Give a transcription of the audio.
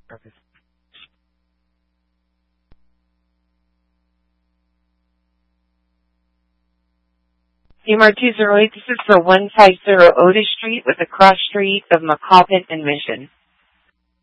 Okay. CMR 208, this is for 150 Otis Street with a cross street of McCoppin and Mission.